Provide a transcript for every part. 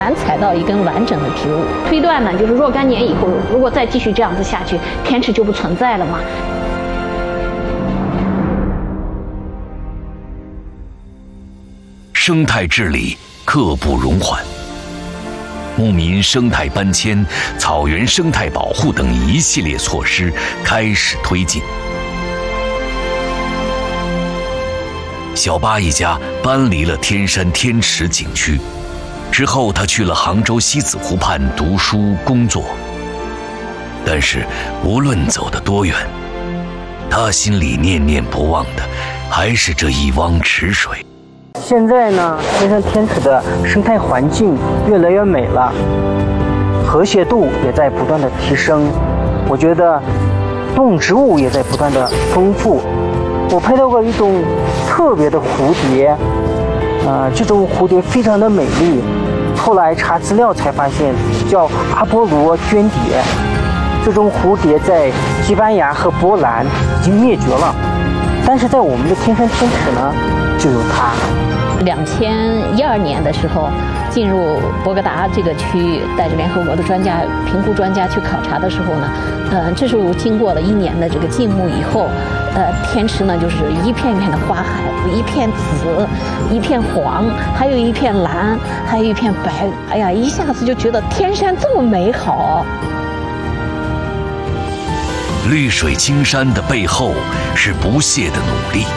难采到一根完整的植物。推断呢，就是若干年以后，如果再继续这样子下去，天池就不存在了嘛。 生态治理刻不容缓，牧民生态搬迁、草原生态保护等一系列措施开始推进。小巴一家搬离了天山天池景区，之后他去了杭州西子湖畔读书工作。但是无论走得多远，他心里念念不忘的还是这一汪池水。 现在呢，天山天池的生态环境越来越美了，和谐度也在不断的提升。我觉得动植物也在不断的丰富。我拍到过一种特别的蝴蝶，这种蝴蝶非常的美丽。后来查资料才发现，叫阿波罗绢蝶。这种蝴蝶在西班牙和波兰已经灭绝了，但是在我们的天山天池呢，就有它。 2012年的时候，进入博格达这个区域，带着联合国的评估专家去考察的时候呢，这时候经过了1年的这个禁牧以后，天池呢就是一片片的花海，一片紫，一片黄，还有一片蓝，还有一片白。哎呀，一下子就觉得天山这么美好。 绿水青山的背后是不懈的努力。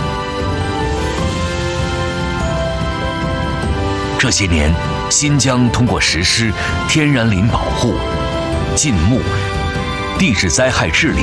这些年，新疆通过实施天然林保护、禁牧、地质灾害治理